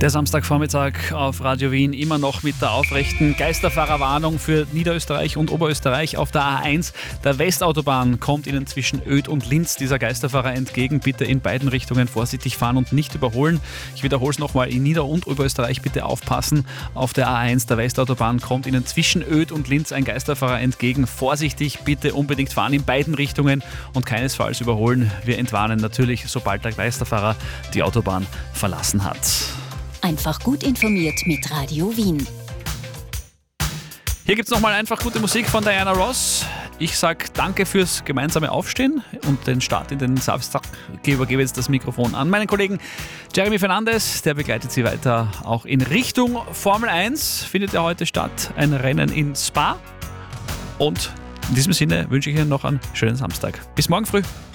Der Samstagvormittag auf Radio Wien immer noch mit der aufrechten Geisterfahrerwarnung für Niederösterreich und Oberösterreich auf der A1. Der Westautobahn kommt Ihnen zwischen Oedt und Linz dieser Geisterfahrer entgegen. Bitte in beiden Richtungen vorsichtig fahren und nicht überholen. Ich wiederhole es nochmal, in Nieder- und Oberösterreich bitte aufpassen. Auf der A1 der Westautobahn kommt Ihnen zwischen Oedt und Linz ein Geisterfahrer entgegen. Vorsichtig, bitte unbedingt fahren in beiden Richtungen und keinesfalls überholen. Wir entwarnen natürlich, sobald der Geisterfahrer die Autobahn verlassen hat. Einfach gut informiert mit Radio Wien. Hier gibt es nochmal einfach gute Musik von Diana Ross. Ich sage danke fürs gemeinsame Aufstehen und den Start in den Samstag. Ich übergebe jetzt das Mikrofon an meinen Kollegen Jeremy Fernandes. Der begleitet Sie weiter auch in Richtung Formel 1. Findet ja heute statt, ein Rennen in Spa. Und in diesem Sinne wünsche ich Ihnen noch einen schönen Samstag. Bis morgen früh.